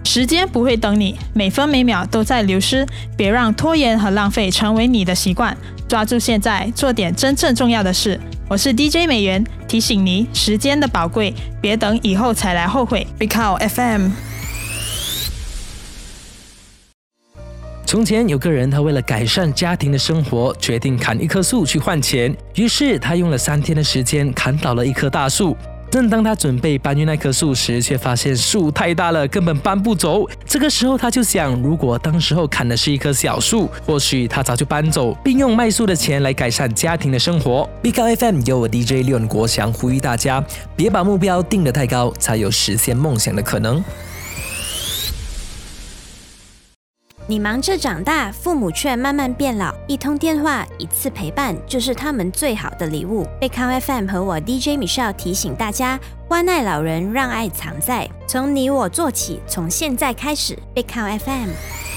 时间不会等你，每分每秒都在流失，别让拖延和浪费成为你的习惯，抓住现在，做点真正重要的事。我是 DJ 美元，提醒你时间的宝贵，别等以后才来后悔。Big Cow FM。 从前有个人，他为了改善家庭的生活，决定砍一棵树去换钱。于是他用了3天的时间砍倒了一棵大树。正当他准备搬运那棵树时，却发现树太大了，根本搬不走。这个时候他就想，如果当时候砍的是一棵小树，或许他早就搬走，并用卖树的钱来改善家庭的生活。Big Cow FM 由我 DJ 廖国祥呼吁大家，别把目标定得太高，才有实现梦想的可能。 你忙着长大，父母却慢慢变老，一通电话，一次陪伴，就是他们最好的礼物。Big Cow FM 和我 DJ Michelle 提醒大家，关爱老人，让爱藏在，从你我做起，从现在开始。Big Cow FM。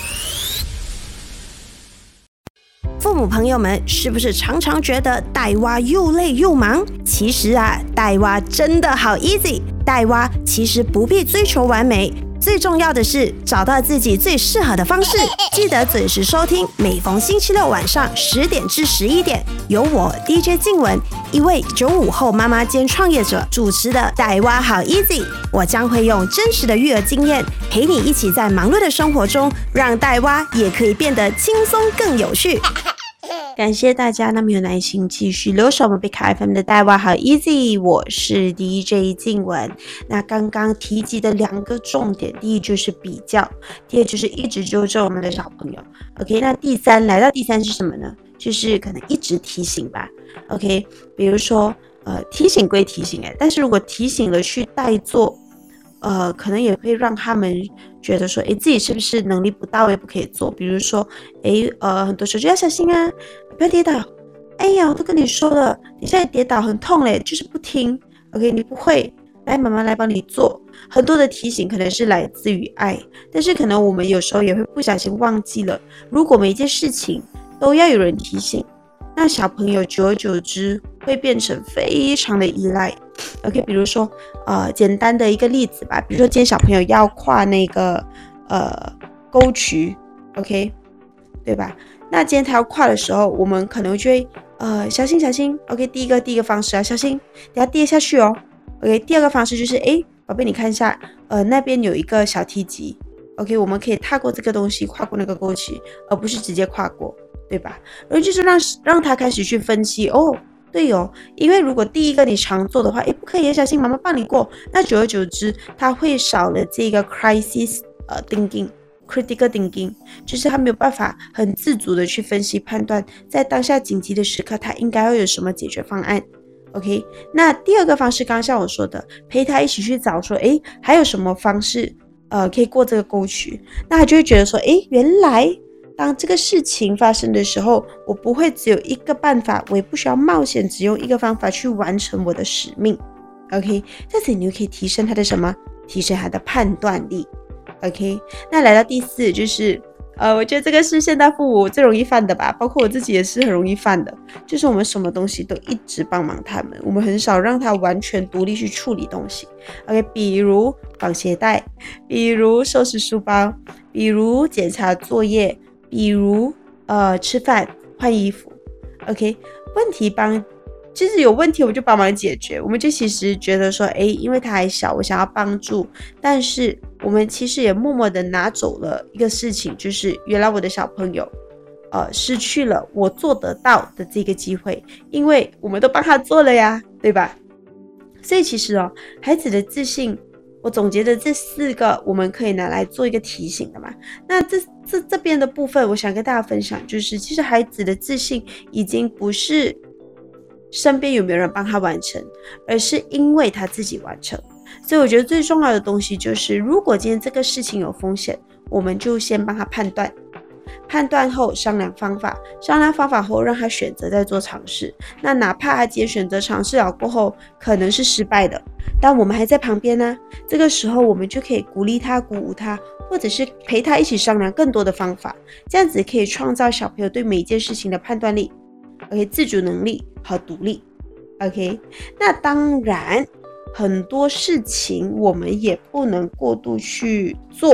父母朋友们，是不是常常觉得带娃又累又忙？其实带娃真的好 easy， 带娃其实不必追求完美。最重要的是找到自己最适合的方式，记得准时收听，每逢星期六晚上10点至11点，由我 DJ 静雯，一位95后妈妈兼创业者主持的带娃好 easy。我将会用真实的育儿经验，陪你一起在忙碌的生活中，让带娃也可以变得轻松更有趣。感谢大家那么有耐心继续留守我们 Big Cow FM 的带娃好 easy， 我是 DJ 静雯。那刚刚提及的2个重点，第一就是比较，第二就是一直纠正我们的小朋友。OK， 那来到第三是什么呢？就是可能一直提醒吧。OK， 比如说提醒归提醒但是如果提醒了去代做，可能也会让他们觉得说，自己是不是能力不到位不可以做？比如说，很多时候就要小心啊，不要跌倒。哎呀，我都跟你说了，你现在跌倒很痛嘞，就是不听。OK， 你不会，来妈妈来帮你做。很多的提醒可能是来自于爱，但是可能我们有时候也会不小心忘记了，如果每一件事情都要有人提醒，那小朋友久而久之会变成非常的依赖。OK， 比如说简单的一个例子吧，比如说今天小朋友要跨那个沟渠 ，OK， 对吧？那今天他要跨的时候，我们可能就会小心小心 ，OK， 第一个方式小心，等下跌下去哦。OK， 第二个方式就是宝贝你看一下，那边有一个小梯级 ，OK， 我们可以踏过这个东西，跨过那个沟渠，而不是直接跨过，对吧？然后就是让他开始去分析对哦，因为如果第一个你常做的话，不可以，小心妈妈帮你过，那久而久之他会少了这个 crisis thinking。critical thinking 就是他没有办法很自主的去分析判断，在当下紧急的时刻他应该要有什么解决方案。OK， 那第二个方式刚刚像我说的，陪他一起去找说还有什么方式可以过这个沟渠，那他就会觉得说原来当这个事情发生的时候，我不会只有一个办法，我也不需要冒险只用一个方法去完成我的使命。OK， 这次你就可以提升他的什么？提升他的判断力。OK， 那来到第4就是我觉得这个是现代父母最容易犯的吧，包括我自己也是很容易犯的，就是我们什么东西都一直帮忙他们，我们很少让他完全独立去处理东西。OK， 比如绑鞋带，比如收拾书包，比如检查作业，比如吃饭换衣服。OK， 问题就是有问题我们就帮忙解决，我们就其实觉得说因为他还小，我想要帮助，但是我们其实也默默的拿走了一个事情，就是原来我的小朋友失去了我做得到的这个机会，因为我们都帮他做了呀，对吧？所以其实孩子的自信，我总结的这4个我们可以拿来做一个提醒的嘛。那这边的部分我想跟大家分享，就是其实孩子的自信已经不是身边有没有人帮他完成，而是因为他自己完成。所以我觉得最重要的东西就是，如果今天这个事情有风险，我们就先帮他判断，判断后商量方法，商量方法后让他选择再做尝试。那哪怕他今天选择尝试了过后可能是失败的，但我们还在旁边呢，这个时候我们就可以鼓励他，鼓舞他，或者是陪他一起商量更多的方法，这样子可以创造小朋友对每一件事情的判断力， OK， 自主能力和独立。 OK， 那当然很多事情我们也不能过度去做，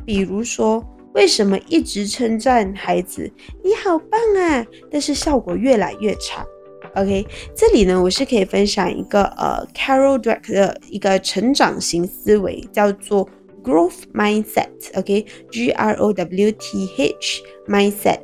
比如说，为什么一直称赞孩子你好棒啊，但是效果越来越差？ OK， 这里呢我是可以分享一个Carol Dweck 的一个成长型思维，叫做 Growth Mindset， OK， GROWTH Mindset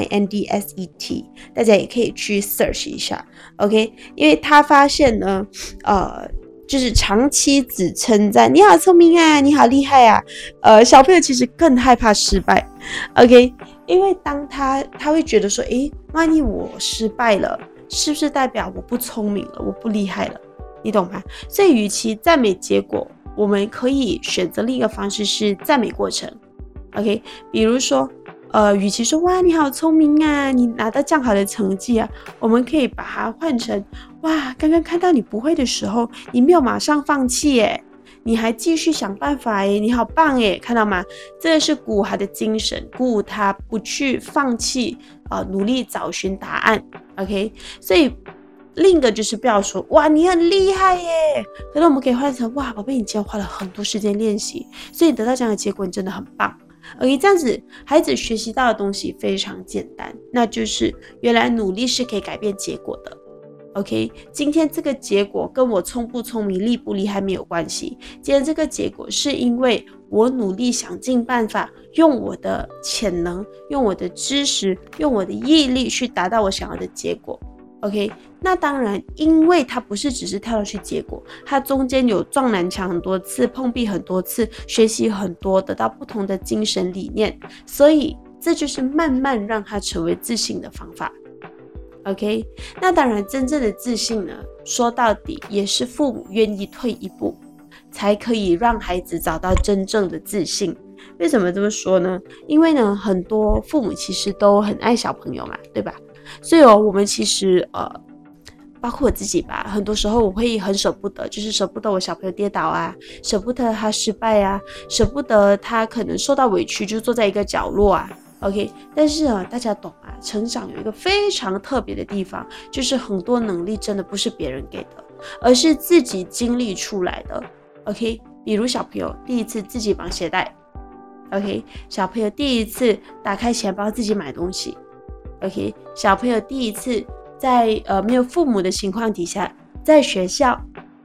MINDSET， 大家也可以去 search 一下 OK， 因为他发现呢就是长期只称赞你好聪明啊，你好厉害啊，小朋友其实更害怕失败 OK， 因为当他会觉得说万一我失败了，是不是代表我不聪明了，我不厉害了，你懂吗？所以与其赞美结果，我们可以选择另一个方式是赞美过程 OK， 比如说与其说哇你好聪明啊，你拿到这样好的成绩啊，我们可以把它换成哇刚刚看到你不会的时候，你没有马上放弃耶，你还继续想办法耶，你好棒耶，看到吗？这个是鼓舞他的精神，鼓舞他不去放弃努力找寻答案 OK， 所以另一个就是不要说哇你很厉害耶，可是我们可以换成哇宝贝你今天花了很多时间练习，所以得到这样的结果你真的很棒 OK， 这样子孩子学习到的东西非常简单，那就是原来努力是可以改变结果的 OK， 今天这个结果跟我聪不聪明厉不厉害没有关系，今天这个结果是因为我努力想尽办法，用我的潜能，用我的知识，用我的毅力去达到我想要的结果 OK， 那当然因为它不是只是跳上去结果，它中间有撞南墙很多次，碰壁很多次，学习很多，得到不同的精神理念，所以这就是慢慢让他成为自信的方法 OK， 那当然真正的自信呢，说到底也是父母愿意退一步，才可以让孩子找到真正的自信。为什么这么说呢？因为呢很多父母其实都很爱小朋友嘛，对吧？所以我们其实包括我自己吧，很多时候我会很舍不得，就是舍不得我小朋友跌倒啊，舍不得他失败啊，舍不得他可能受到委屈就坐在一个角落啊 OK， 但是大家懂啊，成长有一个非常特别的地方，就是很多能力真的不是别人给的，而是自己经历出来的 OK， 比如小朋友第一次自己绑鞋带 OK， 小朋友第一次打开钱包自己买东西 OK， 小朋友第一次在没有父母的情况底下，在学校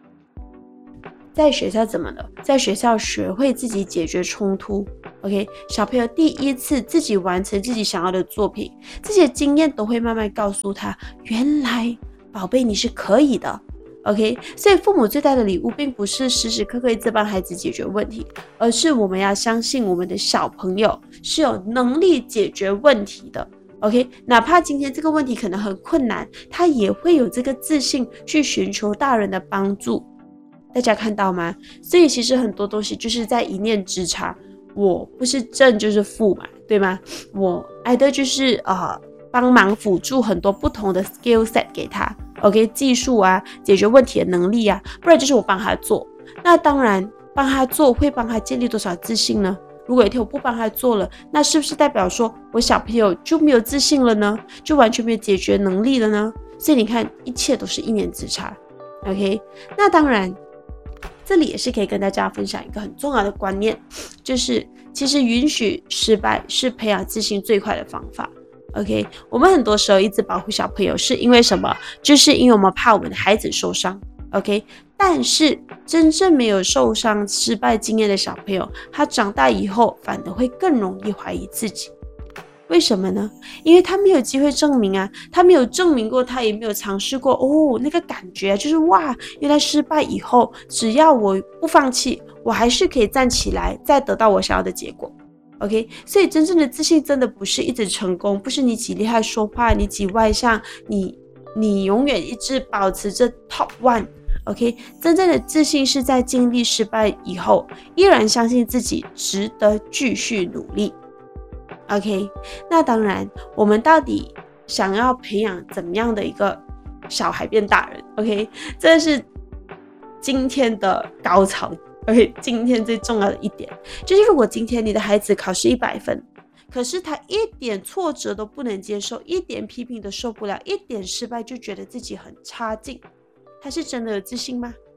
怎么了？在学校学会自己解决冲突 OK， 小朋友第一次自己完成自己想要的作品，这些经验都会慢慢告诉他，原来宝贝你是可以的 OK， 所以父母最大的礼物并不是时时刻刻一直帮孩子解决问题，而是我们要相信我们的小朋友是有能力解决问题的 OK， 哪怕今天这个问题可能很困难，他也会有这个自信去寻求大人的帮助，大家看到吗？所以其实很多东西就是在一念之差，我不是正就是负嘛，对吗？我爱的就是帮忙辅助很多不同的 skill set 给他 OK， 技术啊，解决问题的能力啊，不然就是我帮他做，那当然帮他做会帮他建立多少自信呢？如果有一天我不帮他做了，那是不是代表说我小朋友就没有自信了呢？就完全没有解决能力了呢？所以你看一切都是一念之差 OK， 那当然这里也是可以跟大家分享一个很重要的观念，就是其实允许失败是培养自信最快的方法 OK， 我们很多时候一直保护小朋友是因为什么？就是因为我们怕我们的孩子受伤 OK， 但是真正没有受伤失败经验的小朋友，他长大以后反而会更容易怀疑自己。为什么呢？因为他没有机会证明啊，他没有证明过，他也没有尝试过那个感觉就是哇，原来失败以后只要我不放弃，我还是可以站起来再得到我想要的结果 OK， 所以真正的自信真的不是一直成功，不是你几厉害说话，你几外向，你永远一直保持着 top one OK， 真正的自信是在经历失败以后依然相信自己值得继续努力 OK， 那当然我们到底想要培养怎么样的一个小孩变大人 OK， 这是今天的高潮 OK， 今天最重要的一点就是如果今天你的孩子考试100分，可是他一点挫折都不能接受，一点批评都受不了，一点失败就觉得自己很差劲，他是真的有自信吗？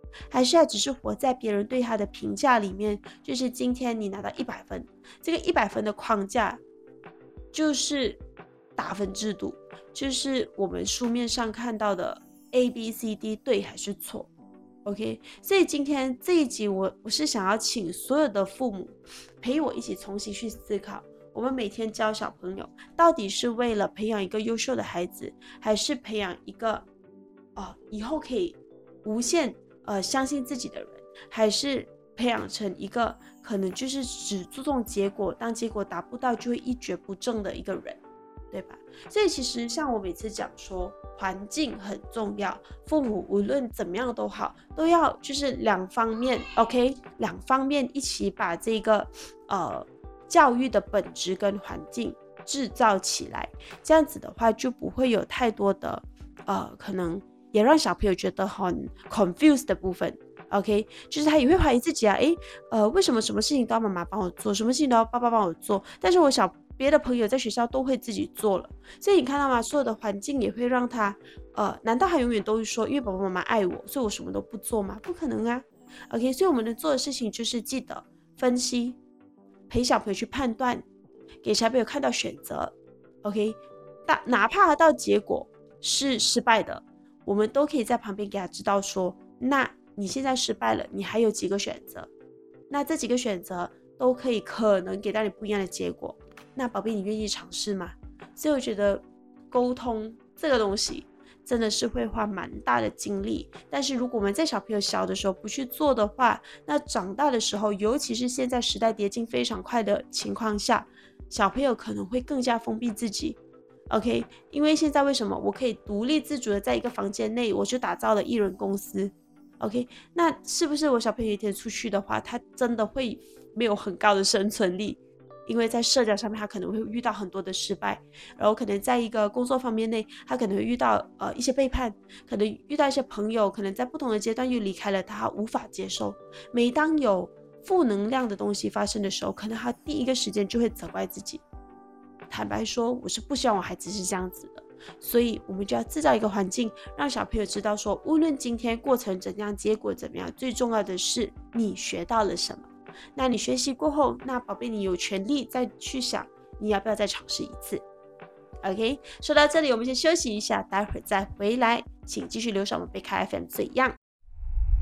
还是他只是活在别人对他的评价里面，就是今天你拿到100分，这个100分的框架就是打分制度，就是我们书面上看到的 ABCD 对还是错。OK， 所以今天这一集我是想要请所有的父母陪我一起重新去思考，我们每天教小朋友到底是为了培养一个优秀的孩子，还是培养一个以后可以无限相信自己的人，还是培养成一个可能就是只注重结果，当结果达不到就会一蹶不振的一个人，对吧？所以其实像我每次讲说环境很重要，父母无论怎么样都好，都要就是两方面 OK， 两方面一起把这个教育的本质跟环境制造起来，这样子的话就不会有太多的可能也让小朋友觉得很 confused 的部分。OK， 就是他也会怀疑自己啊，为什么什么事情都要妈妈帮我做，什么事情都要爸爸帮我做，但是别的朋友在学校都会自己做了，所以你看到吗？所有的环境也会让他难道他永远都会说因为爸爸妈妈爱我，所以我什么都不做吗？不可能啊。OK， 所以我们能做的事情就是记得分析，陪小朋友去判断，给小朋友看到选择。OK， 哪怕到结果是失败的，我们都可以在旁边给他知道说，那你现在失败了，你还有几个选择，那这几个选择都可能给到你不一样的结果，那宝贝你愿意尝试吗？所以我觉得沟通这个东西真的是会花蛮大的精力，但是如果我们在小朋友小的时候不去做的话，那长大的时候，尤其是现在时代迭进非常快的情况下，小朋友可能会更加封闭自己。OK， 因为现在为什么我可以独立自主的在一个房间内，我就打造了1人公司。OK， 那是不是我小朋友一天出去的话，他真的会没有很高的生存力？因为在社交上面他可能会遇到很多的失败，然后可能在一个工作方面内他可能会遇到一些背叛，可能遇到一些朋友可能在不同的阶段又离开了他，无法接受。每当有负能量的东西发生的时候，可能他第一个时间就会责怪自己。坦白说，我是不希望我孩子是这样子的，所以我们就要制造一个环境，让小朋友知道说，无论今天过程怎样，结果怎么样，最重要的是你学到了什么。那你学习过后，那宝贝你有权利再去想你要不要再尝试一次。 OK， 说到这里我们先休息一下，待会儿再回来，请继续留守我们贝卡 FM 最样。